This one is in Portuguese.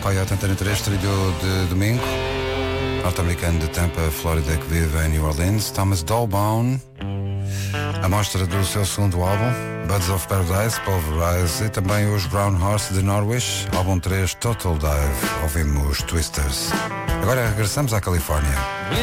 Coyote Antena 3, trilho de domingo. Norte-americano de Tampa, Flórida, que vive em New Orleans. Thomas Dolbaum. A mostra do seu segundo álbum, Buds of Paradise, Pulverize, e também os Brown Horse de Norwich, álbum 3, Total Dive. Ouvimos Twisters. Agora regressamos à Califórnia.